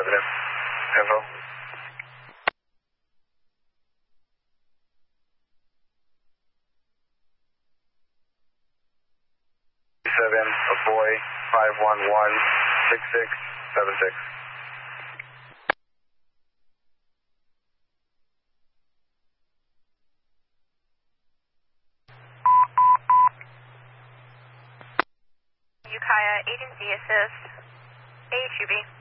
Positive. Info. 7, a boy, 511-6676. Ukiah, agency assist, AHUB.